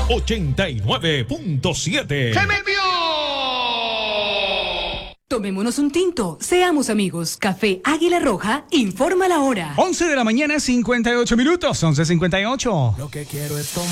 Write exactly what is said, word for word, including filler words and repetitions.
ochenta y nueve punto siete. ¡Se me vio! Tomémonos un tinto, seamos amigos. Café Águila Roja informa la hora. once de la mañana, cincuenta y ocho minutos, once cincuenta y ocho. Lo que quiero es tomar.